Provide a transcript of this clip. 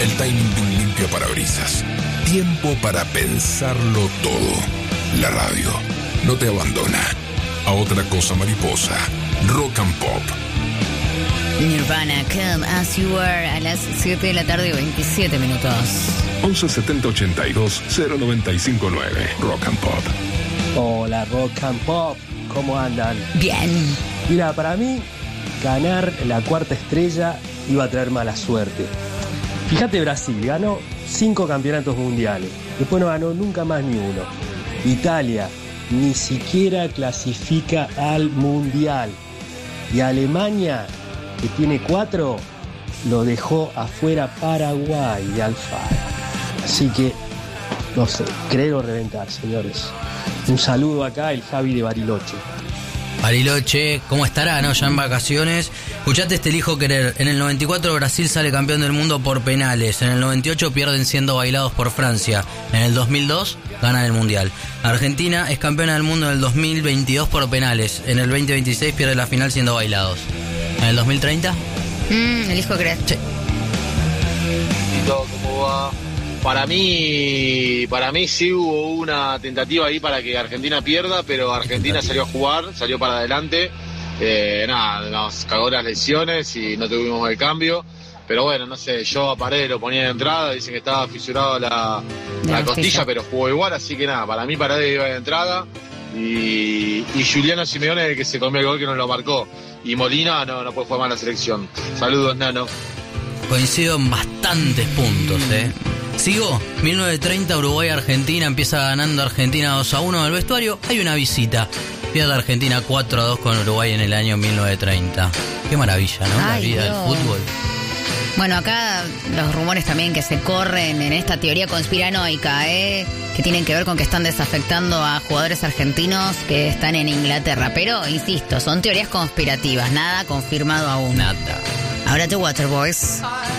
El timing de un limpio parabrisas. Tiempo para pensarlo todo. La radio no te abandona. A otra cosa mariposa. Rock and Pop. Nirvana, Come As You Are, a las 7 de la tarde, 27 minutos. 11 70 82 095 9. Rock and Pop. Hola, Rock and Pop. ¿Cómo andan? Bien. Mira, para mí, ganar la cuarta estrella iba a traer mala suerte. Fíjate, Brasil ganó 5 campeonatos mundiales. Después no ganó nunca más ni uno. Italia ni siquiera clasifica al mundial. Y Alemania, que tiene 4, lo dejó afuera Paraguay de Alfaro. Así que, no sé, creo reventar, señores. Un saludo acá, el Javi de Bariloche. Bariloche, ¿cómo estará, no? Ya en vacaciones. Escuchate este elijo querer. En el 94 Brasil sale campeón del mundo por penales. En el 98 pierden siendo bailados por Francia. En el 2002 ganan el mundial. Argentina es campeona del mundo en el 2022 por penales. En el 2026 pierde la final siendo bailados. En el 2030. Elijo querer. Sí. ¿Cómo va? Para mí sí hubo una tentativa ahí para que Argentina pierda, pero Argentina salió a jugar, salió para adelante. Nos cagó las lesiones y no tuvimos el cambio. Pero bueno, no sé, yo a Paredes lo ponía de entrada, dicen que estaba fisurado la costilla, pero jugó igual, así que nada, para mí Paredes iba de entrada. Y Juliano Simeone, el que se comió el gol que no lo marcó. Y Molina no puede jugar más la selección. Saludos, Nano. Coincido en bastantes puntos, Sigo, 1930 Uruguay-Argentina, empieza ganando Argentina 2-1 en el vestuario, hay una visita. Pierde Argentina 4-2 con Uruguay en el año 1930. Qué maravilla, ¿no? La vida del fútbol. Bueno, acá los rumores también que se corren en esta teoría conspiranoica, que tienen que ver con que están desafectando a jugadores argentinos que están en Inglaterra. Pero, insisto, son teorías conspirativas, nada confirmado aún. Nada. Ahora The Waterboys.